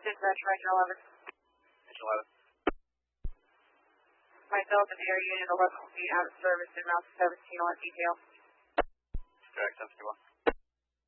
dispatch, Ranger 11. Ranger 11. Myself and Air Unit 11 will be out of service in Route 17 on detail. Correct, 71.